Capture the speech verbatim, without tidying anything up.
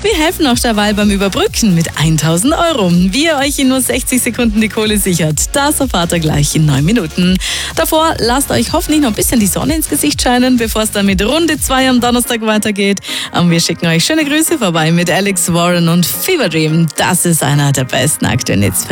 Wir helfen auch dabei beim Überbrücken mit tausend Euro. Wie ihr euch in nur sechzig Sekunden die Kohle sichert, das erfahrt ihr gleich in neun Minuten. Davor lasst euch hoffentlich noch ein bisschen die Sonne ins Gesicht scheinen, bevor es dann mit Runde zwei am Donnerstag weitergeht. Und wir schicken euch schöne Grüße vorbei mit Alex Warren und Fever Dream. Das ist einer der besten aktuellen Hits.